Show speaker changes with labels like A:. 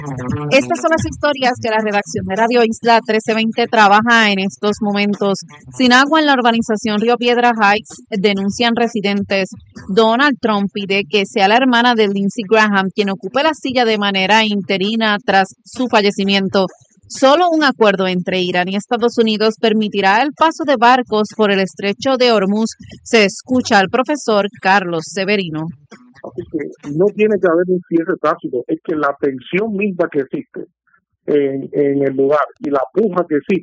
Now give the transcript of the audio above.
A: Estas son las historias que la redacción de Radio Isla 1320 trabaja en estos momentos. Sin agua en la urbanización Río Piedra Heights, denuncian residentes. Donald Trump pide que sea la hermana de Lindsey Graham quien ocupe la silla de manera interina tras su fallecimiento. Solo un acuerdo entre Irán y Estados Unidos permitirá el paso de barcos por el estrecho de Hormuz. Se escucha al profesor Carlos Severino.
B: Así que no tiene que haber un cierre tácito, es que la tensión misma que existe en el lugar y la puja que existe